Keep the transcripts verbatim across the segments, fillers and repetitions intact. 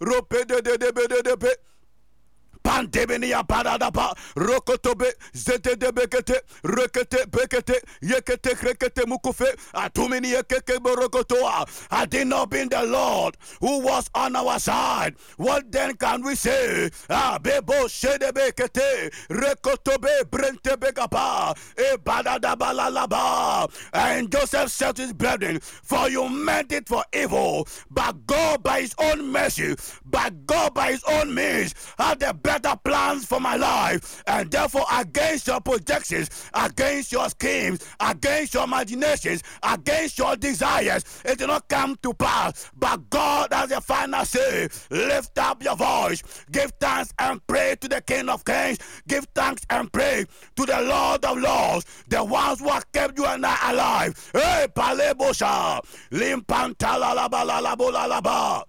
rope de de de de de de Pandemia paradapa, rokotobe, zete de bekete, rekete, bekete, yekete, krekete, mukufe, atumini yekeke borokotoa. Had it not been the Lord who was on our side, what then can we say? Ah, bebo shede bekete, rekotobe, brente bekapa, e badada balalaba. And Joseph said to his brethren, for you meant it for evil, but God by his own mercy, but God by his own means, had the better plans for my life, and therefore against your projections, against your schemes, against your imaginations, against your desires, it will not come to pass. But God has the final say. Lift up your voice, give thanks and pray to the King of Kings, give thanks and pray to the Lord of Lords, the ones who have kept you and I alive. Hey, palebosha, limpantala la ba la la bo la la ba.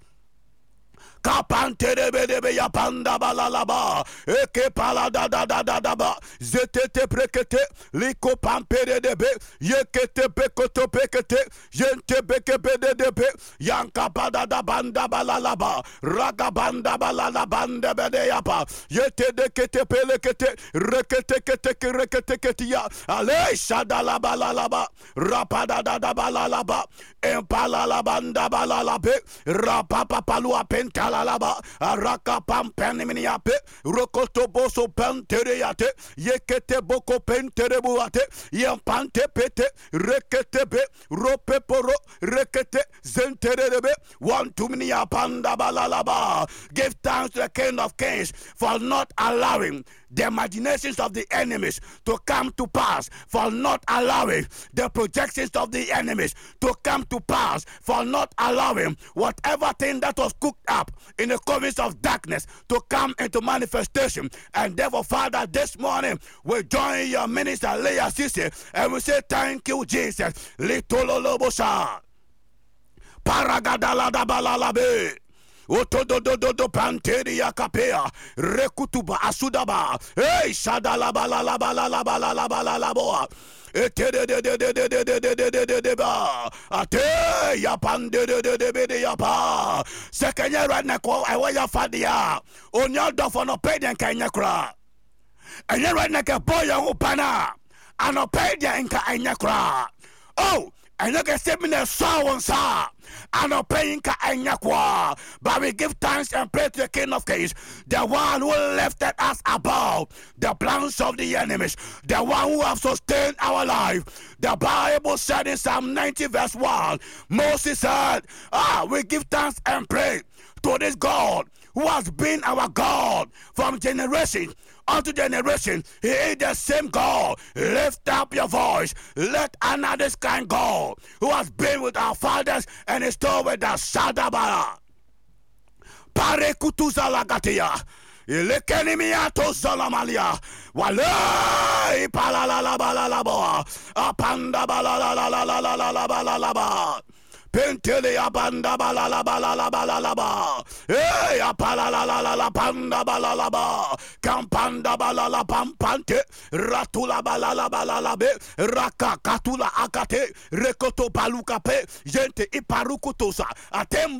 Kapante de be de be ya panda balalaba eke pala da da da da da ba zetete prekete liko pampere de be yekete bekoto pekete yente beke be de de be yanka pada da banda balalaba raga banda balalabanda be de yapa yete de kete pelekete rekete kete rekete kete ya ale shadala balalaba rapada da da balalaba empala la banda balalabe rapapa palua pentala Laba, Araka Pampanimiape, Rokoto Boso Panteriate, Yekete Boko Penterebuate, Yampante Pete, Reketebe, Ropeporo, Rekete, Zenterebe, one to Minia Panda Balalaba. Give thanks to the King of Kings for not allowing the imaginations of the enemies to come to pass, for not allowing the projections of the enemies to come to pass, for not allowing whatever thing that was cooked up in the covers of darkness to come into manifestation. And therefore, Father, this morning we join your minister Leah Sisi and we say thank you, Jesus. Litololobosha Paragadala da balalabe. Otodododo panteria kapea rekutuba asudaba hey shadala balala balala balala balala boa etede de de de de de de de de de de ba ate ya pande de de de de de ya pa sekenya rana ko I want ya fadia onya do for no pay den kanya kra enya rana ka boy ya upana ano pay den ka enya kra oh and you can say me the sound sa and no paying ka anyakwa. But we give thanks and praise to the King of Kings, the one who lifted us above the plans of the enemies, the one who have sustained our life. The Bible said in Psalm ninety verse one, Moses said, ah, we give thanks and praise to this God who has been our God from generation unto generation. He is the same God. Lift up your voice. Let another kind God who has been with our fathers and is still with us. Shadabara. Parekutuza lagatia. Ilekenimiato Salamalia. Wala ipalala balala apanda balala la la la la la balala. Pentele abanda balala balala balala hey apala la la la la panda balala ba kampanda balala pampante ratula balala balala be raka katula akate rekoto baluka pe gente iparukutosa atembo